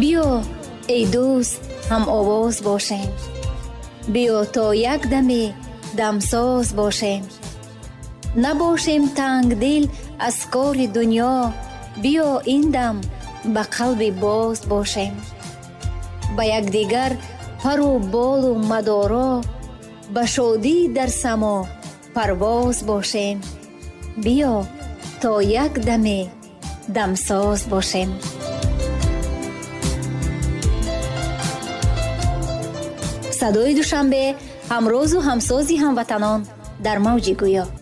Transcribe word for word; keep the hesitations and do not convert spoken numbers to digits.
биё эй дӯст ҳам овоз бошем, биё то як даме дамсоз бошем. набошем тангдил аз кори дунё, биё ин дам ба қалби боз бошем. ба якдигар пару болу мадоро, ба шодӣ дар само парвоз бошем. биё то як даме дамсоз бошем. садои душанбе ҳамрозу ҳамсози ҳамватанон дар мавҷи гӯё.